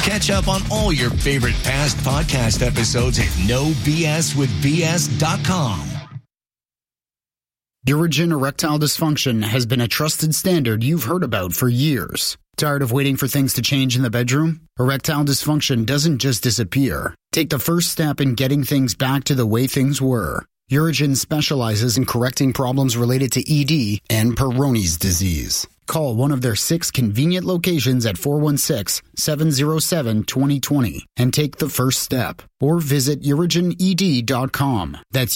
Catch up on all your favorite past podcast episodes at NoBSWithBS.com. Urigen erectile dysfunction has been a trusted standard you've heard about for years. Tired of waiting for things to change in the bedroom? Erectile dysfunction doesn't just disappear. Take the first step in getting things back to the way things were. Urigen specializes in correcting problems related to ED and Peyronie's disease. Call one of their 6 convenient locations at 416-707-2020 and take the first step. Or visit UrigenED.com. That's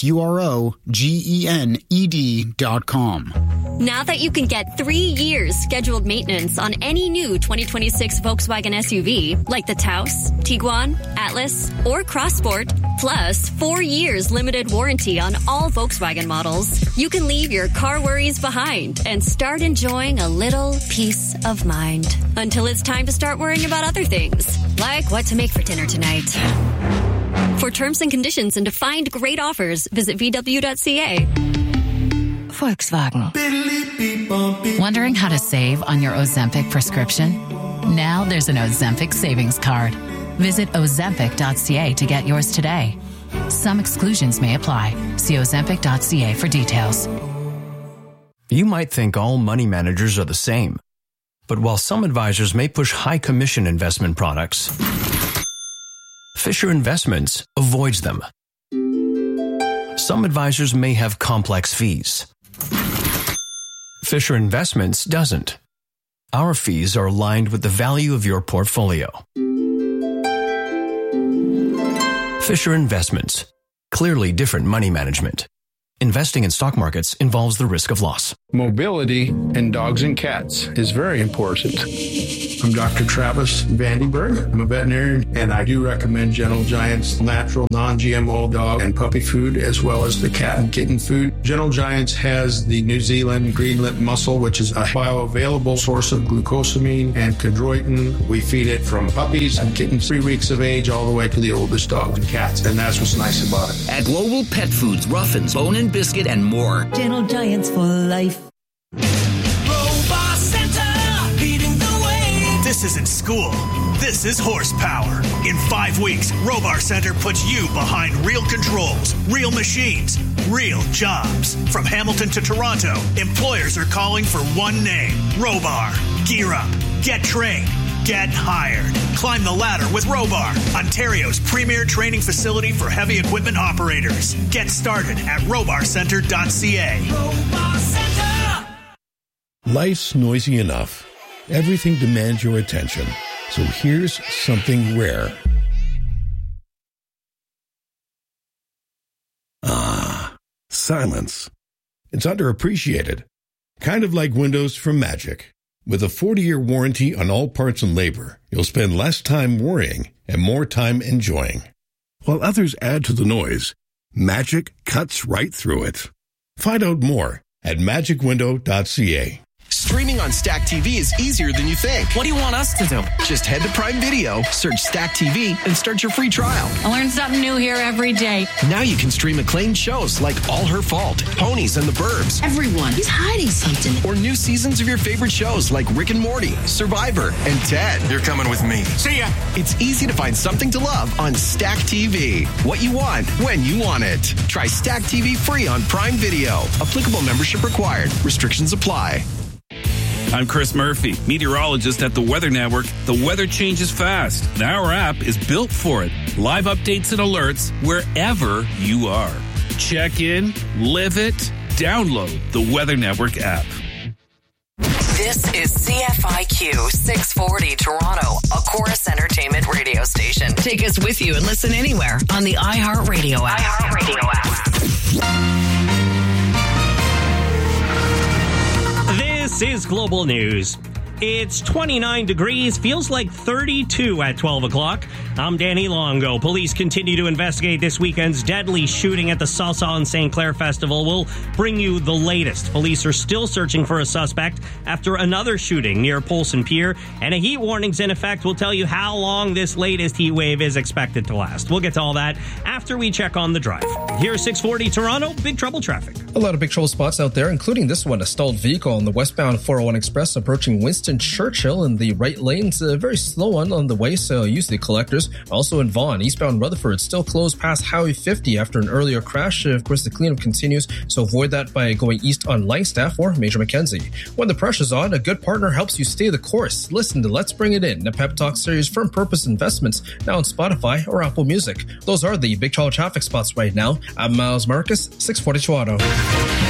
UROGENED.com. Now that you can get 3 years scheduled maintenance on any new 2026 Volkswagen SUV, like the Taos, Tiguan, Atlas, or Crossport, plus 4 years limited warranty on all Volkswagen models, you can leave your car worries behind and start enjoying a little peace of mind. Until it's time to start worrying about other things, like what to make for dinner tonight. For terms and conditions and to find great offers, visit VW.ca. Volkswagen. Wondering how to save on your Ozempic prescription? Now there's an Ozempic savings card. Visit Ozempic.ca to get yours today. Some exclusions may apply. See Ozempic.ca for details. You might think all money managers are the same. But while some advisors may push high commission investment products, Fisher Investments avoids them. Some advisors may have complex fees. Fisher Investments doesn't. Our fees are aligned with the value of your portfolio. Fisher Investments. Clearly different money management. Investing in stock markets involves the risk of loss. Mobility in dogs and cats is very important. I'm Dr. Travis Vandenberg. I'm a veterinarian, and I do recommend Gentle Giant's natural, non-GMO dog and puppy food, as well as the cat and kitten food. Gentle Giants has the New Zealand green lip mussel, which is a bioavailable source of glucosamine and chondroitin. We feed it from puppies and kittens 3 weeks of age all the way to the oldest dogs and cats, and that's what's nice about it. At Global Pet Foods, Ruffins, Bone and Biscuit, and more. Gentle Giants for life. Robot Center, leading the way. This isn't school. This is horsepower. In 5 weeks, Robar Center puts you behind real controls, real machines, real jobs. From Hamilton to Toronto, employers are calling for one name, Robar. Gear up, get trained, get hired. Climb the ladder with Robar, Ontario's premier training facility for heavy equipment operators. Get started at robarcenter.ca. Robar Center! Life's noisy enough. Everything demands your attention. So here's something rare. Silence. It's underappreciated. Kind of like windows from Magic. With a 40-year warranty on all parts and labor, you'll spend less time worrying and more time enjoying. While others add to the noise, Magic cuts right through it. Find out more at magicwindow.ca. Streaming on Stack TV is easier than you think. What do you want us to do? Just head to Prime Video, search Stack TV, and start your free trial. I learn something new here every day. Now you can stream acclaimed shows like All Her Fault, Ponies, and the Burbs. Everyone is hiding something. Or new seasons of your favorite shows like Rick and Morty, Survivor, and Ted. You're coming with me. See ya! It's easy to find something to love on Stack TV. What you want, when you want it. Try Stack TV free on Prime Video. Applicable membership required. Restrictions apply. I'm Chris Murphy, meteorologist at the Weather Network. The weather changes fast, and our app is built for it. Live updates and alerts wherever you are. Check in, live it, download the Weather Network app. This is CFIQ 640 Toronto, a Chorus Entertainment radio station. Take us with you and listen anywhere on the iHeartRadio app. This is Global News. It's 29 degrees, feels like 32 at 12 o'clock. I'm Danny Longo. Police continue to investigate this weekend's deadly shooting at the Salsa and St. Clair Festival. We'll bring you the latest. Police are still searching for a suspect after another shooting near Polson Pier, and a heat warning's in effect. We'll tell you how long this latest heat wave is expected to last. We'll get to all that after we check on the drive. Here's 640 Toronto, big trouble traffic. A lot of big trouble spots out there, including this one, a stalled vehicle on the westbound 401 Express approaching Winston Winston Churchill in the right lanes. Very slow on the way, so use the collectors. Also in Vaughan, eastbound Rutherford, still closed past Highway 50 after an earlier crash. Of course, the cleanup continues, so avoid that by going east on Langstaff or Major Mackenzie. When the pressure's on, a good partner helps you stay the course. Listen to Let's Bring It In, a pep talk series from Purpose Investments, now on Spotify or Apple Music. Those are the Big 12 traffic spots right now. I'm Miles Marcus, 640 Toronto.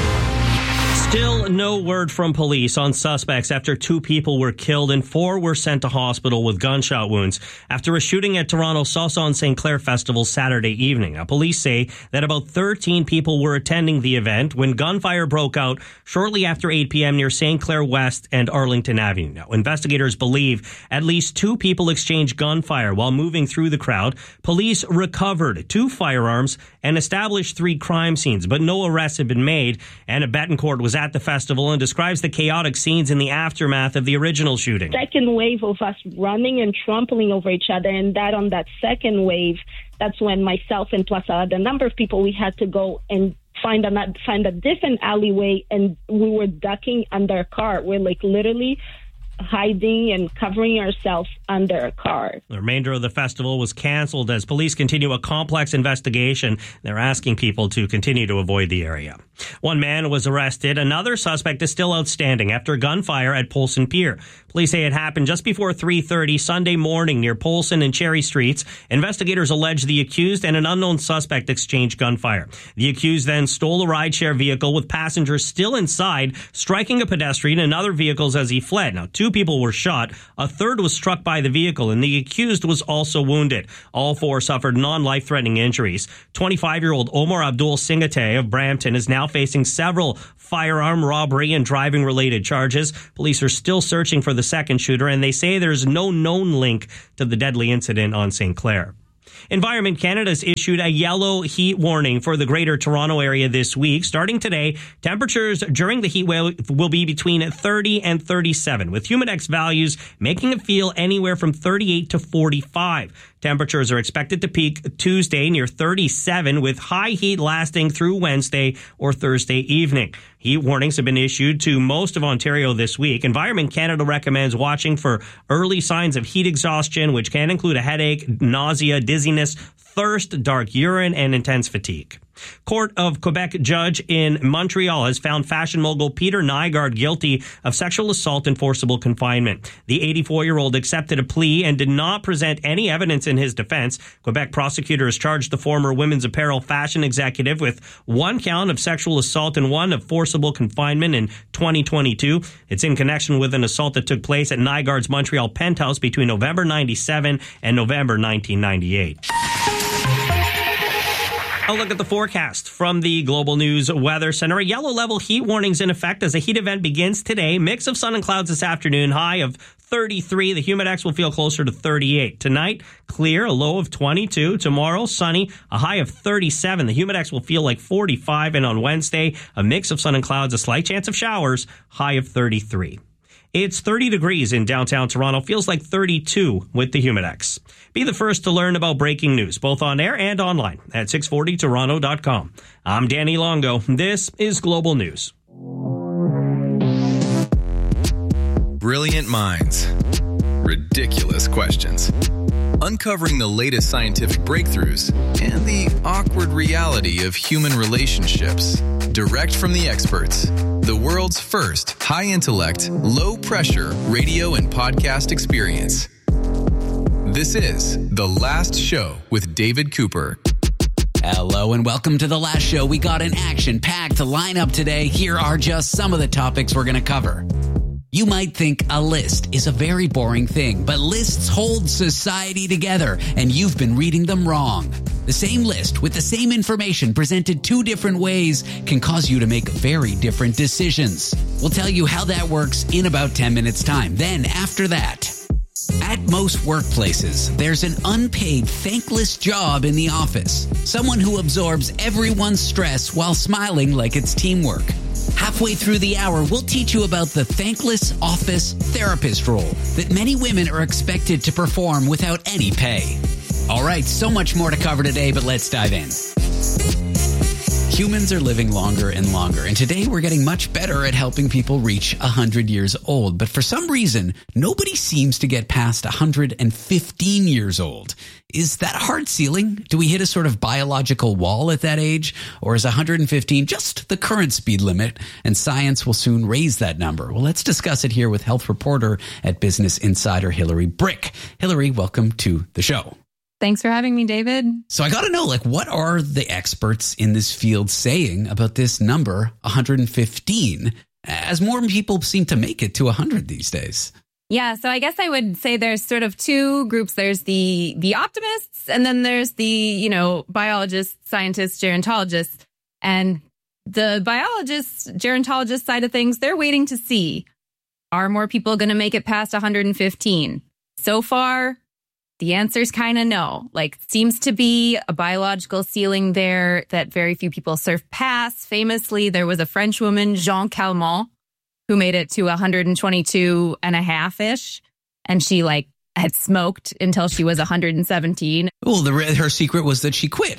Still no word from police on suspects after 2 people were killed and 4 were sent to hospital with gunshot wounds after a shooting at Toronto's Sauson St. Clair Festival Saturday evening. Now, police say that about 13 people were attending the event when gunfire broke out shortly after 8 p.m. near St. Clair West and Arlington Avenue. Now, investigators believe at least 2 people exchanged gunfire while moving through the crowd. Police recovered 2 firearms and established 3 crime scenes, but no arrests have been made. Anna Betancourt was at the festival and describes the chaotic scenes in the aftermath of the original shooting. Second wave of us running and trampling over each other, and that on that second wave, that's when myself and plus the number of people, we had to go and find a different alleyway, and we were ducking under a car. We're like literally hiding and covering ourselves under a car. The remainder of the festival was canceled as police continue a complex investigation. They're asking people to continue to avoid the area. 1 man was arrested. Another suspect is still outstanding after gunfire at Polson Pier. Police say it happened just before 3:30 Sunday morning near Polson and Cherry Streets. Investigators allege the accused and an unknown suspect exchanged gunfire. The accused then stole a rideshare vehicle with passengers still inside, striking a pedestrian and other vehicles as he fled. Now, 2 people were shot. A third was struck by the vehicle, and the accused was also wounded. All 4 suffered non-life-threatening injuries. 25-year-old Omar Abdul Singate of Brampton is now facing several firearm robbery and driving-related charges. Police are still searching for the second shooter, and they say there's no known link to the deadly incident on St. Clair. Environment Canada has issued a yellow heat warning for the Greater Toronto Area this week. Starting today, temperatures during the heat wave will be between 30 and 37, with humidex values making it feel anywhere from 38 to 45. Temperatures are expected to peak Tuesday near 37, with high heat lasting through Wednesday or Thursday evening. Heat warnings have been issued to most of Ontario this week. Environment Canada recommends watching for early signs of heat exhaustion, which can include a headache, nausea, dizziness, thirst, dark urine, and intense fatigue. Court of Quebec judge in Montreal has found fashion mogul Peter Nygard guilty of sexual assault and forcible confinement. The 84-year-old accepted a plea and did not present any evidence in his defense. Quebec prosecutors charged the former women's apparel fashion executive with 1 count of sexual assault and 1 of forcible confinement in 2022. It's in connection with an assault that took place at Nygard's Montreal penthouse between November 97 and November 1998. A look at the forecast from the Global News Weather Center. A yellow level heat warning's in effect as a heat event begins today. Mix of sun and clouds this afternoon, high of 33. The humidex will feel closer to 38. Tonight, clear, a low of 22. Tomorrow, sunny, a high of 37. The humidex will feel like 45. And on Wednesday, a mix of sun and clouds, a slight chance of showers, high of 33. It's 30 degrees in downtown Toronto. Feels like 32 with the humidex. Be the first to learn about breaking news, both on air and online at 640toronto.com. I'm Danny Longo. This is Global News. Brilliant minds. Ridiculous questions. Uncovering the latest scientific breakthroughs and the awkward reality of human relationships. Direct from the experts. The world's first high-intellect, low-pressure radio and podcast experience. This is The Last Show with David Cooper. Hello and welcome to The Last Show. We got an action-packed lineup today. Here are just some of the topics we're going to cover. You might think a list is a very boring thing, but lists hold society together, and you've been reading them wrong. The same list with the same information presented 2 different ways can cause you to make very different decisions. We'll tell you how that works in about 10 minutes' time. Then, after that, at most workplaces, there's an unpaid, thankless job in the office. Someone who absorbs everyone's stress while smiling like it's teamwork. Halfway through the hour, we'll teach you about the thankless office therapist role that many women are expected to perform without any pay. All right, so much more to cover today, but let's dive in. Humans are living longer and longer, and today we're getting much better at helping people reach 100 years old. But for some reason, nobody seems to get past 115 years old. Is that a hard ceiling? Do we hit a sort of biological wall at that age? Or is 115 just the current speed limit, and science will soon raise that number? Well, let's discuss it here with health reporter at Business Insider, Hillary Brick. Hillary, welcome to the show. Thanks for having me, David. So I got to know, what are the experts in this field saying about this number, 115, as more people seem to make it to 100 these days? Yeah, so I guess I would say there's sort of two groups. There's the optimists, and then there's the, biologists, scientists, gerontologists. And the biologists, gerontologist side of things, they're waiting to see, are more people going to make it past 115? So far, the answer's kind of no. Seems to be a biological ceiling there that very few people surpass. Famously, there was a French woman, Jeanne Calment, who made it to 122 and a half-ish. And she had smoked until she was 117. Well, her secret was that she quit.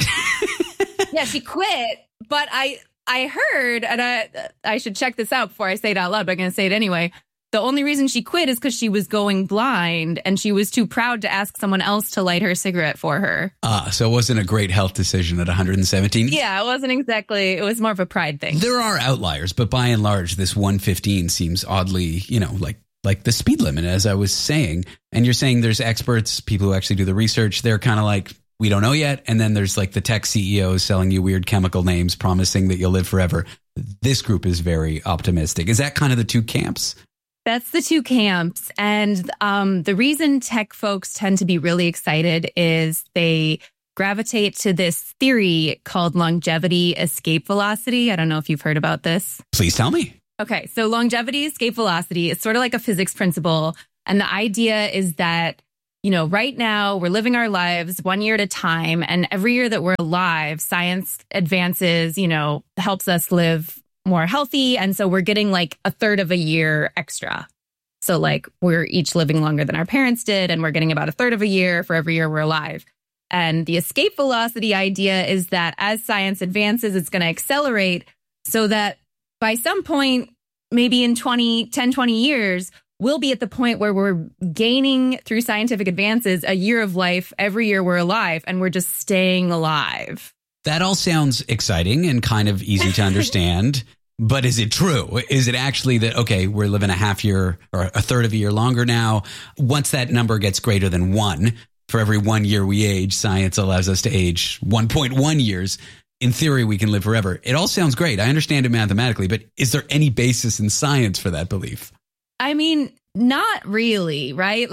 Yeah, she quit. But I heard, and I should check this out before I say it out loud, but I'm going to say it anyway. The only reason she quit is because she was going blind and she was too proud to ask someone else to light her cigarette for her. So it wasn't a great health decision at 117? Yeah, it wasn't exactly. It was more of a pride thing. There are outliers, but by and large, this 115 seems oddly, like the speed limit, as I was saying. And you're saying there's experts, people who actually do the research. They're kind of like, we don't know yet. And then there's the tech CEOs selling you weird chemical names, promising that you'll live forever. This group is very optimistic. Is that kind of the two camps? That's the two camps. And the reason tech folks tend to be really excited is they gravitate to this theory called longevity escape velocity. I don't know if you've heard about this. Please tell me. Okay, so longevity escape velocity is sort of like a physics principle. And the idea is that, right now we're living our lives 1 year at a time. And every year that we're alive, science advances, helps us live more healthy. And so we're getting a third of a year extra. So we're each living longer than our parents did, and we're getting about a third of a year for every year we're alive. And the escape velocity idea is that as science advances, it's going to accelerate so that by some point, maybe in 10, 20 years, we'll be at the point where we're gaining through scientific advances a year of life every year we're alive, and we're just staying alive. That all sounds exciting and kind of easy to understand. But is it true? Is it actually that, okay, we're living a half year or a third of a year longer now? Once that number gets greater than 1, for every 1 year we age, science allows us to age 1.1 years. In theory, we can live forever. It all sounds great. I understand it mathematically, but is there any basis in science for that belief? I mean, not really, right?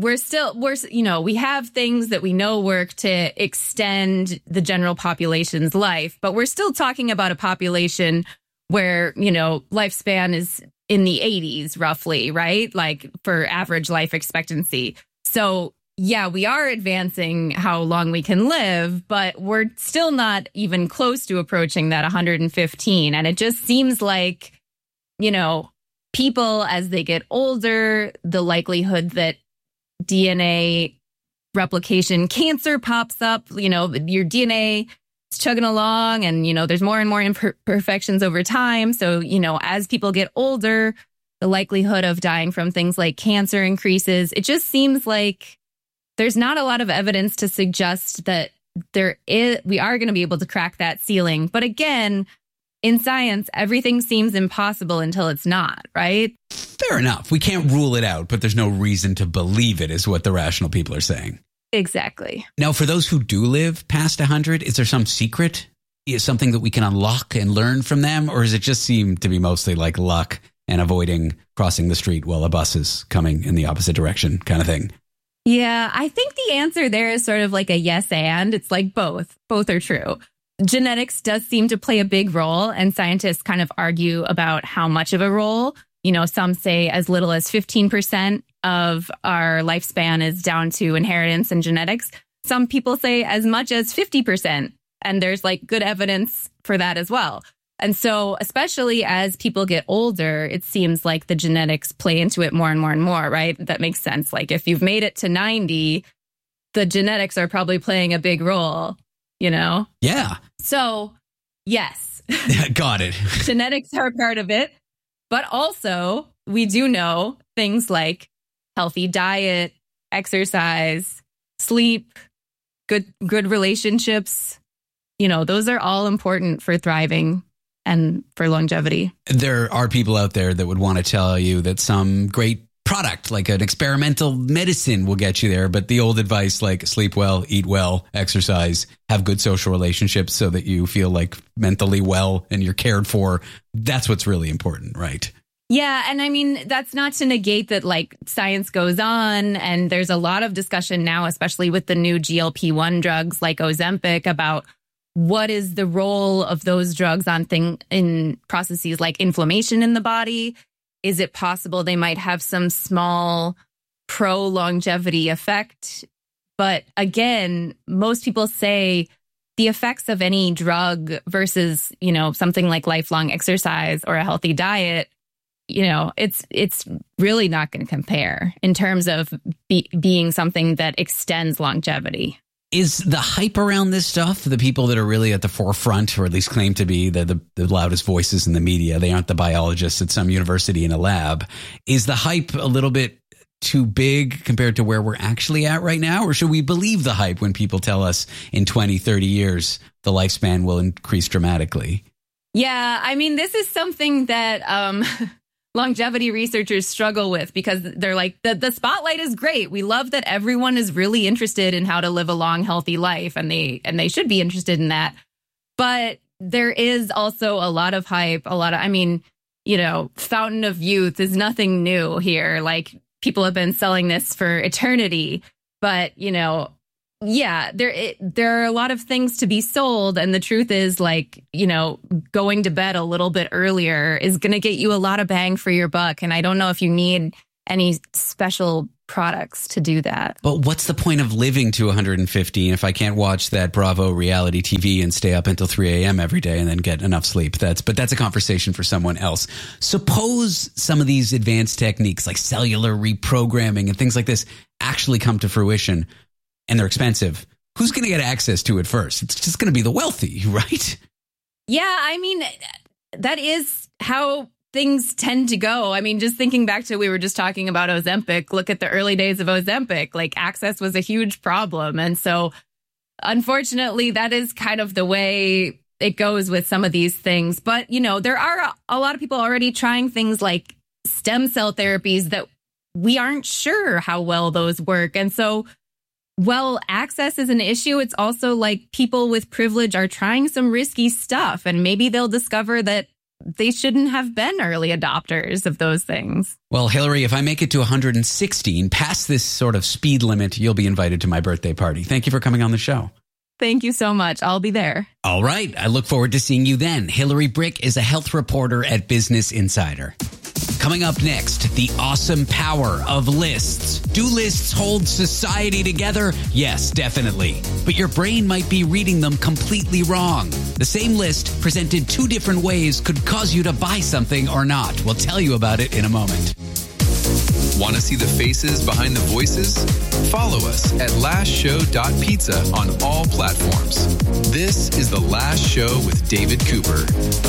We have things that we know work to extend the general population's life, but we're still talking about a population where, lifespan is in the 80s roughly, right? For average life expectancy. So yeah, we are advancing how long we can live, but we're still not even close to approaching that 115. And it just seems like, people as they get older, the likelihood that DNA replication cancer pops up, your DNA is chugging along and, there's more and more imperfections over time. So, as people get older, the likelihood of dying from things like cancer increases. It just seems like there's not a lot of evidence to suggest that we are going to be able to crack that ceiling. But again, in science, everything seems impossible until it's not, right? Fair enough. We can't rule it out, but there's no reason to believe it is what the rational people are saying. Exactly. Now, for those who do live past 100, is there some secret? Is something that we can unlock and learn from them? Or does it just seem to be mostly like luck and avoiding crossing the street while a bus is coming in the opposite direction kind of thing? Yeah, I think the answer there is sort of like a yes and. It's like both. Both are true. Genetics does seem to play a big role, and scientists kind of argue about how much of a role. Some say as little as 15% of our lifespan is down to inheritance and genetics. Some people say as much as 50%. And there's good evidence for that as well. And so especially as people get older, it seems like the genetics play into it more and more and more, right? That makes sense. If you've made it to 90, the genetics are probably playing a big role, Yeah. So Yes. Got it. Genetics are a part of it. But also, we do know things like healthy diet, exercise, sleep, good relationships. Those are all important for thriving and for longevity. There are people out there that would want to tell you that some great product, like an experimental medicine, will get you there. But the old advice, like sleep well, eat well, exercise, have good social relationships so that you feel like mentally well and you're cared for. That's what's really important, right? Yeah. And I mean, that's not to negate that like science goes on. And there's a lot of discussion now, especially with the new GLP-1 drugs like Ozempic, about what is the role of those drugs in processes like inflammation in the body. Is it possible they might have some small pro-longevity effect? But again, most people say the effects of any drug versus, something like lifelong exercise or a healthy diet, it's really not going to compare in terms of being something that extends longevity. Is the hype around this stuff, the people that are really at the forefront, or at least claim to be the loudest voices in the media, they aren't the biologists at some university in a lab, is the hype a little bit too big compared to where we're actually at right now? Or should we believe the hype when people tell us in 20, 30 years, the lifespan will increase dramatically? Yeah, I mean, this is something that longevity researchers struggle with, because they're like, the spotlight is great. We love that everyone is really interested in how to live a long, healthy life, and they should be interested in that. But there is also a lot of hype, Fountain of Youth is nothing new here. Like, people have been selling this for eternity. But, yeah, there are a lot of things to be sold. And the truth is, like, going to bed a little bit earlier is going to get you a lot of bang for your buck. And I don't know if you need any special products to do that. But what's the point of living to 150 if I can't watch that Bravo reality TV and stay up until 3 a.m. every day and then get enough sleep? But that's a conversation for someone else. Suppose some of these advanced techniques like cellular reprogramming and things like this actually come to fruition, and they're expensive. Who's going to get access to it first? It's just going to be the wealthy, right? Yeah, I mean, that is how things tend to go. I mean, just thinking back to, we were just talking about Ozempic. Look at the early days of Ozempic. Like, access was a huge problem. And so, unfortunately, that is kind of the way it goes with some of these things. But, there are a lot of people already trying things like stem cell therapies that we aren't sure how well those work. And so, well, access is an issue. It's also like people with privilege are trying some risky stuff, and maybe they'll discover that they shouldn't have been early adopters of those things. Well, Hillary, if I make it to 116, past this sort of speed limit, you'll be invited to my birthday party. Thank you for coming on the show. Thank you so much. I'll be there. All right. I look forward to seeing you then. Hillary Brick is a health reporter at Business Insider. Coming up next, the awesome power of lists. Do lists hold society together? Yes, definitely. But your brain might be reading them completely wrong. The same list presented two different ways could cause you to buy something or not. We'll tell you about it in a moment. Want to see the faces behind the voices? Follow us at lastshow.pizza on all platforms. This is The Last Show with David Cooper.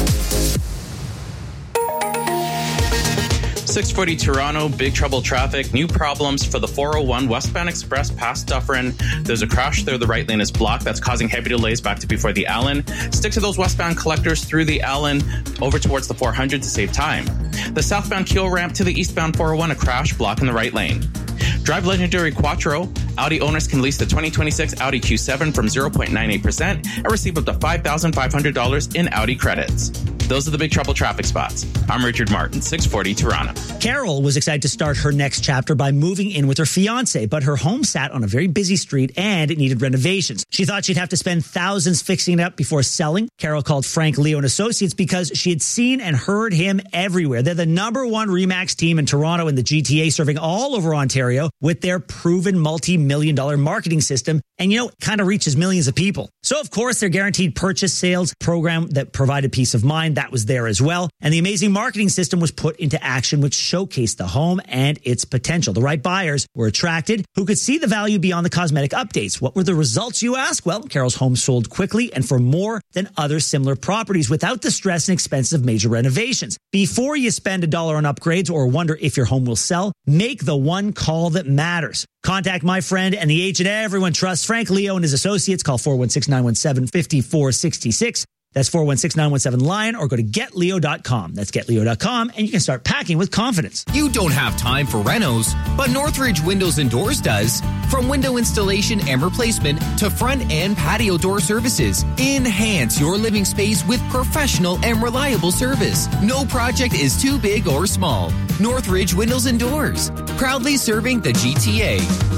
640 Toronto, big trouble traffic. New problems for the 401 westbound express past Dufferin. There's a crash there. The right lane is blocked. That's causing heavy delays back to before the Allen. Stick to those westbound collectors through the Allen over towards the 400 to save time. The southbound Keel ramp to the eastbound 401, a crash blocking the right lane. Drive legendary Quattro. Audi owners can lease the 2026 Audi Q7 from 0.98% and receive up to $5,500 in Audi credits. Those are the big trouble traffic spots. I'm Richard Martin, 640 Toronto. Carol was excited to start her next chapter by moving in with her fiance, but her home sat on a very busy street and it needed renovations. She thought she'd have to spend thousands fixing it up before selling. Carol called Frank Leo and Associates because she had seen and heard him everywhere. They're the #1 RE/MAX team in Toronto and the GTA, serving all over Ontario with their proven multi-million-dollar marketing system and, kind of reaches millions of people. So, of course, their guaranteed purchase sales program that provided peace of mind, that was there as well. And the amazing marketing system was put into action, which showcased the home and its potential. The right buyers were attracted who could see the value beyond the cosmetic updates. What were the results, you ask? Well, Carol's home sold quickly and for more than other similar properties without the stress and expense of major renovations. Before you spend $1 on upgrades or wonder if your home will sell, make the one call that matters. Contact my friend and the agent everyone trusts, Frank Leo and his associates. Call 416-917-5466. That's 416-917-LION, or go to getleo.com. That's getleo.com, and you can start packing with confidence. You don't have time for renos, but Northridge Windows and Doors does. From window installation and replacement to front and patio door services, enhance your living space with professional and reliable service. No project is too big or small. Northridge Windows and Doors, proudly serving the GTA.